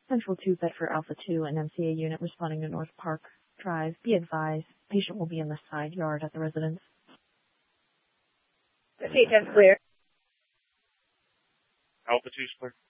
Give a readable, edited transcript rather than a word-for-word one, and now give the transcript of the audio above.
Central 2 Bedford Alpha 2, an MCA unit responding to North Park Drive. Be advised, patient will be in the side yard at the residence. Okay, 10's clear. Alpha 2's clear.